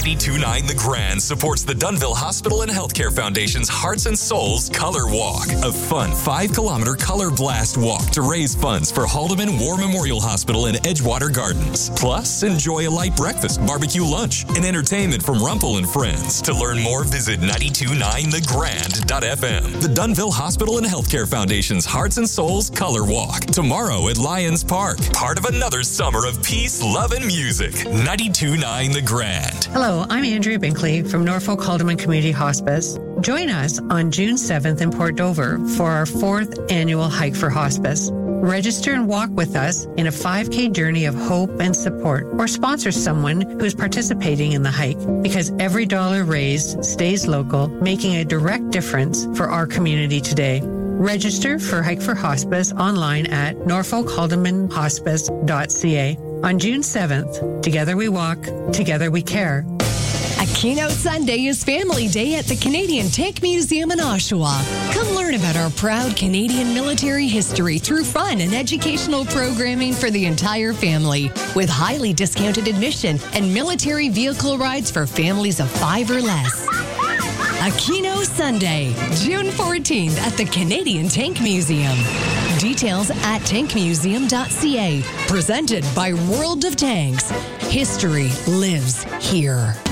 92.9 The Grand supports the Dunnville Hospital and Healthcare Foundation's Hearts and Souls Color Walk, a fun 5-kilometer color blast walk to raise funds for Haldeman War Memorial Hospital and Edgewater Gardens. Plus, enjoy a light breakfast, barbecue lunch, and entertainment from Rumpel and Friends. To learn more, visit 929thegrand.fm. The Dunnville Hospital and Healthcare Foundation's Hearts and Souls Color Walk, tomorrow at Lions Park. Part of another summer of peace, love, and music. 92.9 The Grand. Hello, I'm Andrea Binkley from Norfolk Haldeman Community Hospice. Join us on June 7th in Port Dover for our 4th annual Hike for Hospice. Register and walk with us in a 5K journey of hope and support, or sponsor someone who is participating in the hike, because every dollar raised stays local, making a direct difference for our community today. Register for Hike for Hospice online at norfolkhaldemanhospice.ca. On June 7th, together we walk, together we care. A keynote Sunday is Family Day at the Canadian Tank Museum in Oshawa. Come learn about our proud Canadian military history through fun and educational programming for the entire family, with highly discounted admission and military vehicle rides for families of 5 or less. A keynote Sunday, June 14th at the Canadian Tank Museum. Details at tankmuseum.ca. Presented by World of Tanks. History lives here.